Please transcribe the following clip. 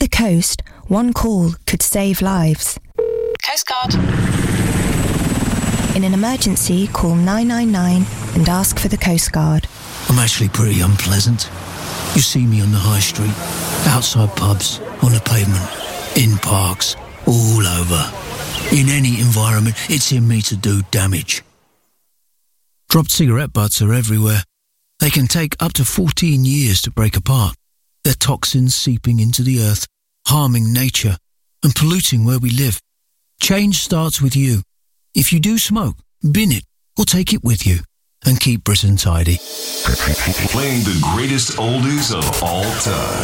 the coast, one call could save lives. Coast Guard. In an emergency, call 999 and ask for the Coast Guard. I'm actually pretty unpleasant. You see me on the high street, outside pubs, on the pavement, in parks, all over. In any environment, it's in me to do damage. Dropped cigarette butts are everywhere. They can take up to 14 years to break apart. Their toxins seeping into the earth, harming nature and polluting where we live. Change starts with you. If you do smoke, bin it or take it with you and keep Britain tidy. Playing the greatest oldies of all time.